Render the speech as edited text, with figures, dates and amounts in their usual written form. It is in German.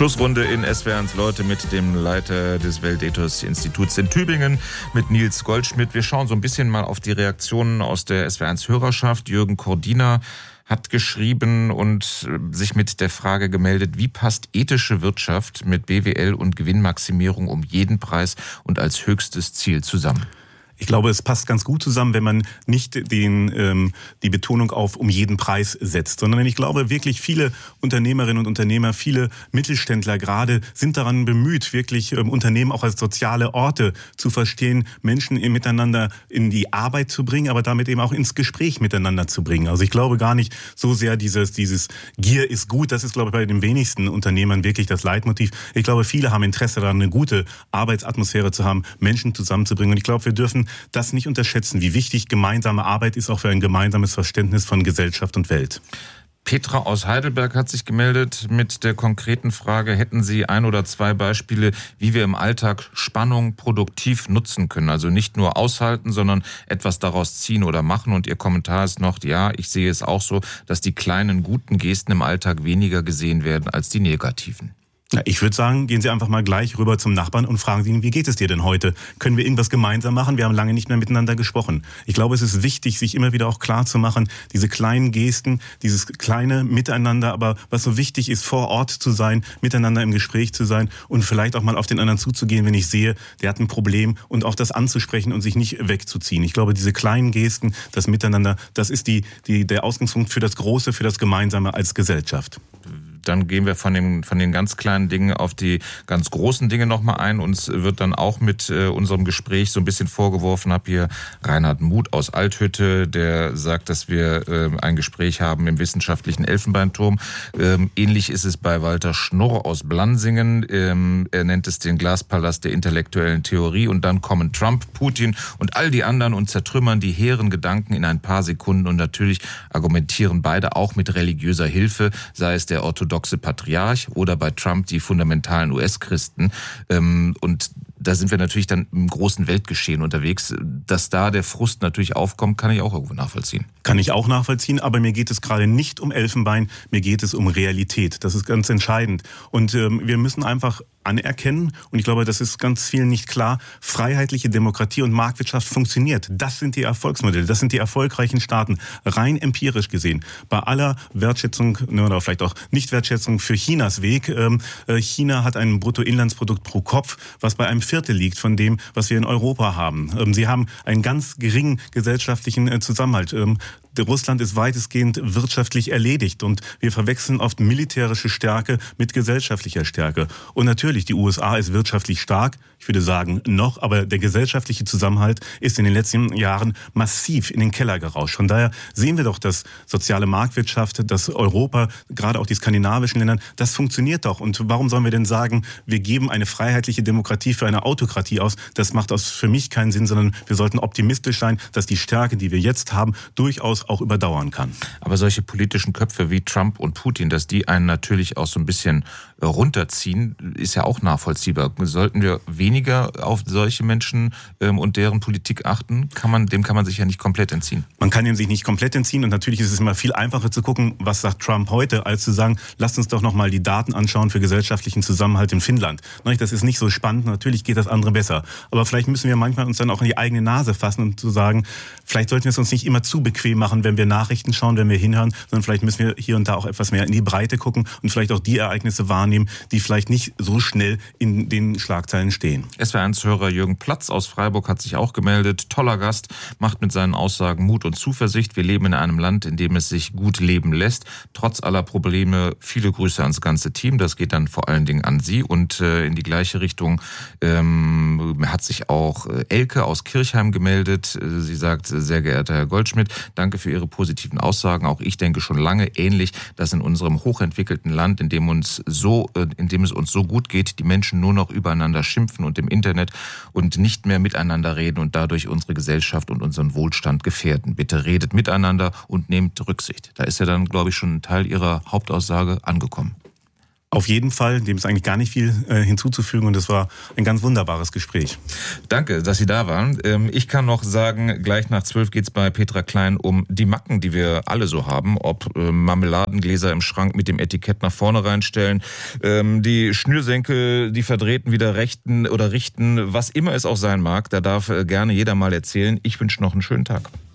Schlussrunde in SWR1 Leute mit dem Leiter des Weltethos-Instituts in Tübingen, mit Nils Goldschmidt. Wir schauen so ein bisschen mal auf die Reaktionen aus der SWR1-Hörerschaft. Jürgen Cordina hat geschrieben und sich mit der Frage gemeldet, wie passt ethische Wirtschaft mit BWL und Gewinnmaximierung um jeden Preis und als höchstes Ziel zusammen? Ich glaube, es passt ganz gut zusammen, wenn man nicht die Betonung auf um jeden Preis setzt, sondern ich glaube wirklich viele Unternehmerinnen und Unternehmer, viele Mittelständler gerade sind daran bemüht, wirklich Unternehmen auch als soziale Orte zu verstehen, Menschen miteinander in die Arbeit zu bringen, aber damit eben auch ins Gespräch miteinander zu bringen. Also ich glaube gar nicht so sehr dieses Gier ist gut, das ist, glaube ich, bei den wenigsten Unternehmern wirklich das Leitmotiv. Ich glaube, viele haben Interesse daran, eine gute Arbeitsatmosphäre zu haben, Menschen zusammenzubringen. Und ich glaube, wir dürfen das nicht unterschätzen, wie wichtig gemeinsame Arbeit ist, auch für ein gemeinsames Verständnis von Gesellschaft und Welt. Petra aus Heidelberg hat sich gemeldet mit der konkreten Frage, hätten Sie 1 oder 2 Beispiele, wie wir im Alltag Spannung produktiv nutzen können? Also nicht nur aushalten, sondern etwas daraus ziehen oder machen. Und Ihr Kommentar ist noch, ja, ich sehe es auch so, dass die kleinen guten Gesten im Alltag weniger gesehen werden als die negativen. Ich würde sagen, gehen Sie einfach mal gleich rüber zum Nachbarn und fragen Sie ihn, wie geht es dir denn heute? Können wir irgendwas gemeinsam machen? Wir haben lange nicht mehr miteinander gesprochen. Ich glaube, es ist wichtig, sich immer wieder auch klar zu machen, diese kleinen Gesten, dieses kleine Miteinander, aber was so wichtig ist, vor Ort zu sein, miteinander im Gespräch zu sein und vielleicht auch mal auf den anderen zuzugehen, wenn ich sehe, der hat ein Problem und auch das anzusprechen und sich nicht wegzuziehen. Ich glaube, diese kleinen Gesten, das Miteinander, das ist der Ausgangspunkt für das Große, für das Gemeinsame als Gesellschaft. Dann gehen wir von den ganz kleinen Dingen auf die ganz großen Dinge nochmal ein. Uns wird dann auch mit unserem Gespräch so ein bisschen vorgeworfen, habe hier Reinhard Muth aus Althütte, der sagt, dass wir ein Gespräch haben im wissenschaftlichen Elfenbeinturm. Ähnlich ist es bei Walter Schnurr aus Blansingen. Er nennt es den Glaspalast der intellektuellen Theorie. Und dann kommen Trump, Putin und all die anderen und zertrümmern die hehren Gedanken in ein paar Sekunden. Und natürlich argumentieren beide auch mit religiöser Hilfe, sei es der orthodoxe Patriarch oder bei Trump die fundamentalen US-Christen. Und da sind wir natürlich dann im großen Weltgeschehen unterwegs. Dass da der Frust natürlich aufkommt, kann ich auch irgendwo nachvollziehen. Kann ich auch nachvollziehen, aber mir geht es gerade nicht um Elfenbein, mir geht es um Realität. Das ist ganz entscheidend. Und wir müssen einfach anerkennen, und ich glaube, das ist ganz vielen nicht klar, freiheitliche Demokratie und Marktwirtschaft funktioniert. Das sind die Erfolgsmodelle, das sind die erfolgreichen Staaten, rein empirisch gesehen. Bei aller Wertschätzung oder vielleicht auch Nicht-Wertschätzung für Chinas Weg. China hat ein Bruttoinlandsprodukt pro Kopf, was bei einem Viertel liegt von dem, was wir in Europa haben. Sie haben einen ganz geringen gesellschaftlichen Zusammenhalt. Russland ist weitestgehend wirtschaftlich erledigt und wir verwechseln oft militärische Stärke mit gesellschaftlicher Stärke. Und natürlich, die USA ist wirtschaftlich stark, ich würde sagen noch, aber der gesellschaftliche Zusammenhalt ist in den letzten Jahren massiv in den Keller gerauscht. Von daher sehen wir doch, dass soziale Marktwirtschaft, dass Europa, gerade auch die skandinavischen Länder, das funktioniert doch. Und warum sollen wir denn sagen, wir geben eine freiheitliche Demokratie für eine Autokratie aus? Das macht für mich keinen Sinn, sondern wir sollten optimistisch sein, dass die Stärke, die wir jetzt haben, durchaus auch überdauern kann. Aber solche politischen Köpfe wie Trump und Putin, dass die einen natürlich auch so ein bisschen runterziehen, ist ja auch nachvollziehbar. Sollten wir weniger auf solche Menschen und deren Politik achten? Dem kann man sich ja nicht komplett entziehen. Man kann dem sich nicht komplett entziehen und natürlich ist es immer viel einfacher zu gucken, was sagt Trump heute, als zu sagen, lasst uns doch nochmal die Daten anschauen für gesellschaftlichen Zusammenhalt in Finnland. Das ist nicht so spannend, natürlich geht das andere besser. Aber vielleicht müssen wir manchmal uns dann auch in die eigene Nase fassen und zu sagen, vielleicht sollten wir es uns nicht immer zu bequem machen, wenn wir Nachrichten schauen, wenn wir hinhören, sondern vielleicht müssen wir hier und da auch etwas mehr in die Breite gucken und vielleicht auch die Ereignisse wahrnehmen, die vielleicht nicht so schnell in den Schlagzeilen stehen. SWR1-Hörer Jürgen Platz aus Freiburg hat sich auch gemeldet. Toller Gast, macht mit seinen Aussagen Mut und Zuversicht. Wir leben in einem Land, in dem es sich gut leben lässt. Trotz aller Probleme viele Grüße ans ganze Team. Das geht dann vor allen Dingen an Sie. Und in die gleiche Richtung hat sich auch Elke aus Kirchheim gemeldet. Sie sagt, sehr geehrter Herr Goldschmidt, danke für Ihre positiven Aussagen. Auch ich denke schon lange ähnlich, dass in unserem hochentwickelten Land, in dem es uns so gut geht, die Menschen nur noch übereinander schimpfen und im Internet und nicht mehr miteinander reden und dadurch unsere Gesellschaft und unseren Wohlstand gefährden. Bitte redet miteinander und nehmt Rücksicht. Da ist ja dann, glaube ich, schon ein Teil Ihrer Hauptaussage angekommen. Auf jeden Fall, dem ist eigentlich gar nicht viel hinzuzufügen und es war ein ganz wunderbares Gespräch. Danke, dass Sie da waren. Ich kann noch sagen, gleich nach 12 geht's bei Petra Klein um die Macken, die wir alle so haben, ob Marmeladengläser im Schrank mit dem Etikett nach vorne reinstellen, die Schnürsenkel, die verdrehten wieder rechten oder richten, was immer es auch sein mag, da darf gerne jeder mal erzählen. Ich wünsche noch einen schönen Tag.